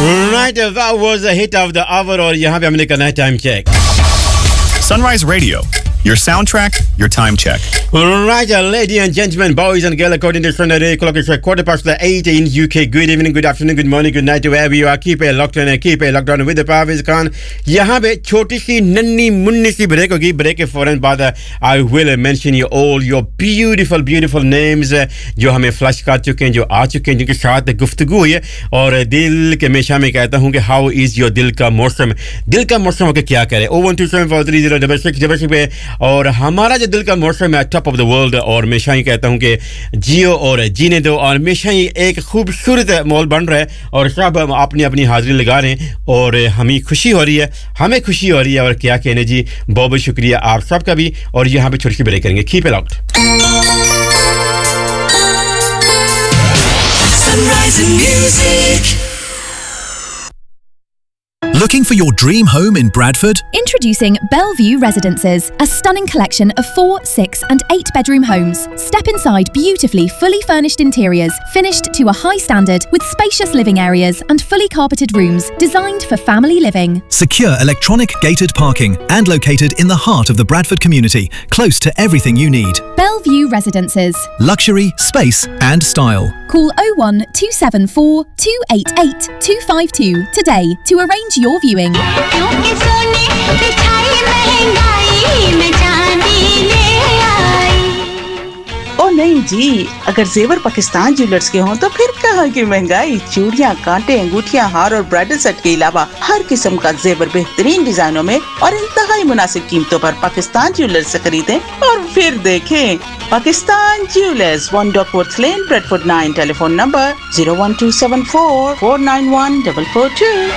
Right, that was a hit of the hour और यहाँ पे हमने करना है time check. Sunrise Radio, your soundtrack, your time check. Right, ladies and gentlemen, boys and girls, according to Sunday clock, it's 8:15 in UK. Good evening, good afternoon, good morning, good night to wherever you are. Keep it locked in, keep it locked on with the Parviz Khan. यहाँ पे छोटी सी नन्नी मुन्नी सी break होगी. Break के फौरन बाद I will mention you all your beautiful names जो हमें flush कर चुके हैं, जो आ चुके हैं, जिनके साथ गुफ्तगू हुई है. और दिल के हमेशा मैं कहता हूँ कि how is your दिल का मौसम होकर क्या करे. 01274306666 पे और हमारा जो दिल का मौसम है टॉप ऑफ द वर्ल्ड. और हमेशा ही कहता हूँ कि जियो और जीने दो. और हमेशा ही एक खूबसूरत माहौल बन रहा है और सब अपनी अपनी हाजिरी लगा रहे हैं और हमें खुशी हो रही है. और क्या कहने जी, बहुत बहुत शुक्रिया आप सबका भी. और यहाँ पे छोटी सी ब्रेक करेंगे. Keep it locked. Sunrise Music. Looking for your dream home in Bradford? Introducing Bellevue Residences, a stunning collection of 4, 6 and 8 bedroom homes. Step inside beautifully fully furnished interiors, finished to a high standard with spacious living areas and fully carpeted rooms designed for family living. Secure electronic gated parking and located in the heart of the Bradford community, close to everything you need. Bellevue Residences. Luxury, space and style. Call 01274 288 252 today to arrange your viewing. ओ नहीं जी, अगर जेवर Pakistan jewellers के हों तो फिर कहाँ की महंगाई. चूड़ियाँ, कांटे, अंगूठियाँ, हार और ब्राइडल सेट के अलावा हर किस्म का जेवर बेहतरीन डिजाइनों में और इंतहाई मुनासिब कीमतों पर पाकिस्तान ज्वेलर्स से खरीदें और फिर देखें. Pakistan jewellers, 1 Duckworth Lane, Bradford 9. Telephone number 01274 491 442.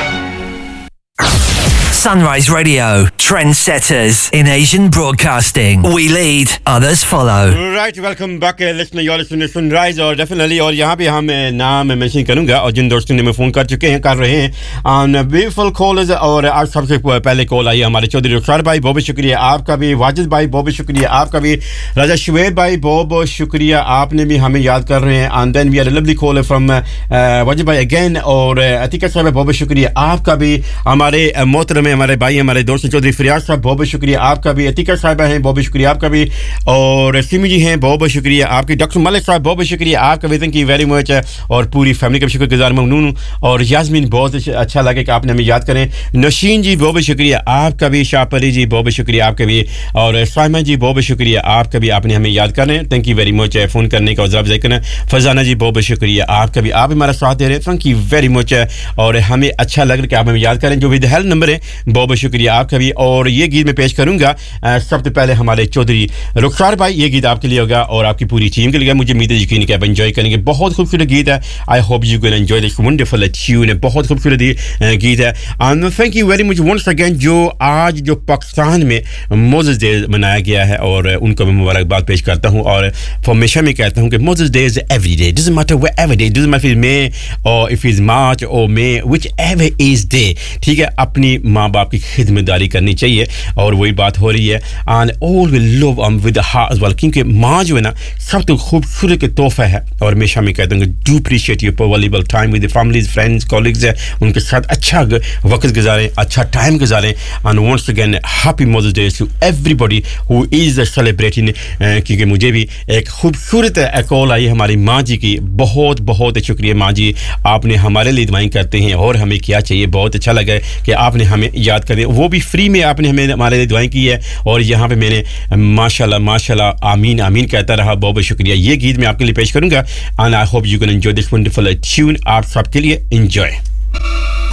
Sunrise Radio, trendsetters in Asian broadcasting. We lead, others follow. Right, welcome back, listener. You're listening to Sunrise और definitely और यहाँ पे हम नाम मेंशन करूँगा और जिन दोस्तों ने मैं फ़ोन कर रहे हैं on beautiful callers. और आज सबसे पहले कॉल आई हमारे चौधरी रुखसार भाई, बहुत बहुत शुक्रिया आपका भी. वाजिद भाई, बहुत बहुत शुक्रिया आपका भी. राजा शुएब भाई, बहुत बहुत शुक्रिया, आपने भी हमें याद कर रहे हैं. and then we had a lovely call from Wajid भाई again. और अतीका साहब, बहुत बहुत शुक्रिया आपका भी. हमारे मोहतरम हमारे भाई, हमारे दोस्त चौधरी फरियाद साहब, बहुत बहुत शुक्रिया आपका भी. अतीका साहब हैं, बहुत बहुत शुक्रिया आपका भी. और सिमी जी हैं, बहुत बहुत शुक्रिया आपकी. डॉक्टर मलिक साहब, बहुत बहुत शुक्रिया आपका भी. Thank you very much. और पूरी फैमिली का शुक्रगुजार ममनून. और यास्मीन, बहुत अच्छा लगा कि आपने हमें याद करें. नशीन जी, बहुत बहुत शुक्रिया आपका भी. शाहपरी जी, बहुत बहुत शुक्रिया आपका भी. और साइमा जी, बहुत बहुत शुक्रिया आपका भी, आपने हमें याद करें. Thank you very much phone करने का और जवाब देकर. फजाना जी, बहुत बहुत शुक्रिया आपका भी, आप हमारा साथ दे रहे हैं. Thank you very much. और हमें अच्छा लग रहा है कि आप हमें याद करें. जो विद हेल्प नंबर है, बहुत बहुत शुक्रिया आपका भी. और ये गीत मैं पेश करूंगा सबसे पहले हमारे चौधरी रुखसार भाई. ये गीत आपके लिए होगा और आपकी पूरी टीम के लिए. मुझे उम्मीद है यकीन कि आप एंजॉय करेंगे. बहुत खूबसूरत गीत है. I hope you can enjoy this wonderful tune. बहुत खूबसूरत गीत है. And thank you very much once again. जो आज जो पाकिस्तान में मोसेस डे मनाया गया है और उनको मैं मुबारकबाद पेश करता हूँ. और हमेशा मैं कहता हूँ कि Moses day is every day, doesn't matter wherever day, doesn't matter if मे और इफ इज मार्च और मे, व्हिच एवर इज डे. ठीक है, अपनी माँ बाप की खिदमतदारी करनी चाहिए और वही बात हो रही है. And all will love with the heart as well, क्योंकि माँ जो है ना सबसे खूबसूरत के तोहफा है. और हमेशा मैं कहता हूँ do appreciate your valuable time with families, friends, colleagues. उनके साथ अच्छा वक्त गुजारें, अच्छा time गुजारें. And once again happy mother's day to everybody who is celebrating. क्योंकि मुझे भी एक खूबसूरत कॉल आई हमारी माँ जी की. बहुत बहुत शुक्रिया माँ जी, आपने हमारे लिए दुआएं करते हैं और हमें क्या चाहिए. बहुत अच्छा लगा कि आपने हमें याद कर दिया, वो भी फ्री में आपने हमें हमारे लिए दुआएं की है. और यहाँ पे मैंने माशाल्लाह माशाल्लाह आमीन आमीन कहता रहा. बहुत बहुत शुक्रिया. ये गीत मैं आपके लिए पेश करूंगा. And I hope you can enjoy this wonderful tune. आप सबके लिए एंजॉय.